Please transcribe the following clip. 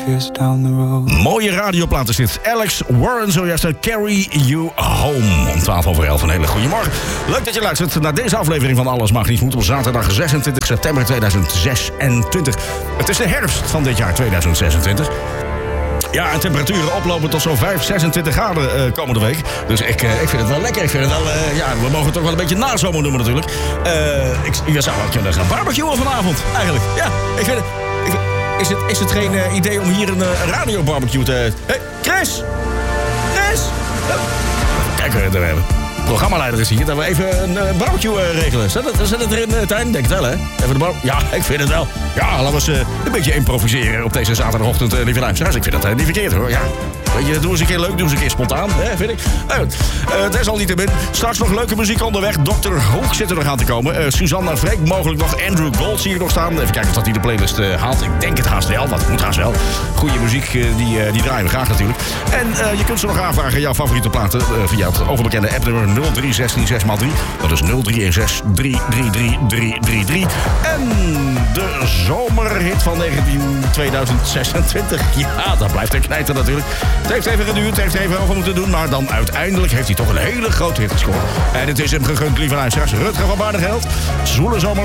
years down the road. Mooie radioplaat is dit. Alex Warren, zojuist Carry You Home. Om 11:12. Een hele goede morgen. Leuk dat je luistert naar deze aflevering van Alles Mag Niet Moet op zaterdag 26 september 2026. Het is de herfst van dit jaar 2026. Ja, en temperaturen oplopen tot zo'n 26 graden komende week. Dus ik vind het wel lekker. Ik vind het wel, we mogen het toch wel een beetje nazomer noemen natuurlijk. Je zou wel kunnen gaan barbecuen vanavond, eigenlijk. Ja, ik vind het... Is het geen idee om hier een radiobarbecue te... Hey, Chris! Kijk, we hebben... Programmaleider is hier, dat we even een barbecue regelen. Zet het er in de tuin? Denk het wel, hè? Even de ja, ik vind het wel. Ja, laten we eens een beetje improviseren op deze zaterdagochtend, lieve luisteraars. Ik vind dat niet verkeerd, hoor. Ja. Weet je, doe eens een keer leuk, doe eens een keer spontaan, hè, vind ik. Het is al niet te min. Straks nog leuke muziek onderweg. Dr. Hoog zit er nog aan te komen. Suzanne Freek, mogelijk nog Andrew Gold zie je nog staan. Even kijken of dat hij de playlist haalt. Ik denk het haast wel, want het moet haast wel. Goede muziek, die draaien we graag natuurlijk. En je kunt ze nog aanvragen, jouw favoriete platen, via het overbekende appnummer 0316 6x3. Dat is 0316 333 333. En de zomerhit van 2026. Ja, dat blijft een knijter natuurlijk. Het heeft even geduurd, het heeft even over moeten doen, maar dan uiteindelijk heeft hij toch een hele grote hit gescoord. En het is hem gegund, lieve luisteraars. Rutger van Barneveld, Zwoele Zomer